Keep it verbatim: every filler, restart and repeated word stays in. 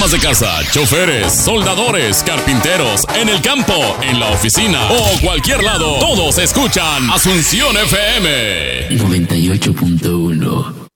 amas de casa, choferes, soldadores, carpinteros, en el campo, en la oficina o cualquier lado, todos escuchan Asunción F M noventa y ocho punto uno.